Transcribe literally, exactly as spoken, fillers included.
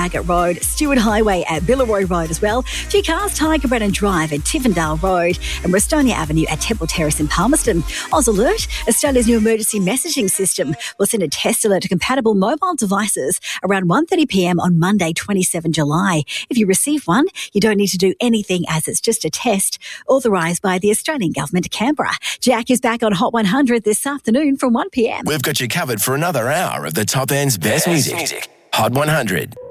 Bagot Road, Stewart Highway at Billaroy Road as well. Few cars, Tiger Brennan Drive at Tiffindale Road and Westonia Avenue at Temple Terrace in Palmerston. Oz Alert, Australia's new emergency messaging system, will send a test alert to compatible mobile devices around one thirty p m on Monday, the twenty-seventh of July. If you receive one, you don't need to do anything as it's just a test authorised by the Australian Government of Canberra. Jack is back on Hot one hundred this afternoon from one p m. We've got you covered for another hour of the top end's best, best music. music. Hot one hundred.